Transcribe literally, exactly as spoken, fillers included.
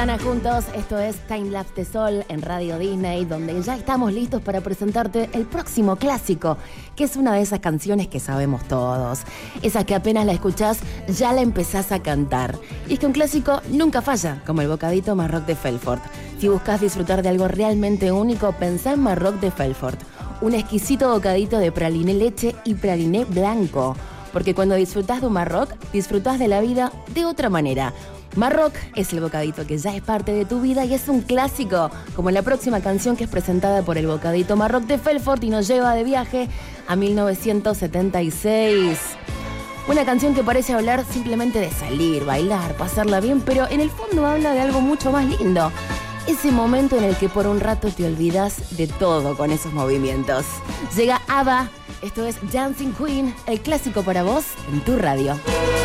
Ana juntos, esto es Time Lapse de Sol en Radio Disney, donde ya estamos listos para presentarte el próximo clásico, que es una de esas canciones que sabemos todos, esas que apenas la escuchás ya la empezás a cantar. Y es que un clásico nunca falla, como el bocadito Marroc de Felfort. Si buscas disfrutar de algo realmente único, pensá en Marroc de Felfort, un exquisito bocadito de praliné leche y praliné blanco, porque cuando disfrutás de un Marroc, disfrutás de la vida de otra manera. Marroc es el bocadito que ya es parte de tu vida y es un clásico, como la próxima canción que es presentada por el bocadito Marroc de Felfort y nos lleva de viaje a mil novecientos setenta y seis. Una canción que parece hablar simplemente de salir, bailar, pasarla bien, pero en el fondo habla de algo mucho más lindo. Ese momento en el que por un rato te olvidas de todo con esos movimientos. Llega ABBA, esto es Dancing Queen, el clásico para vos en tu radio.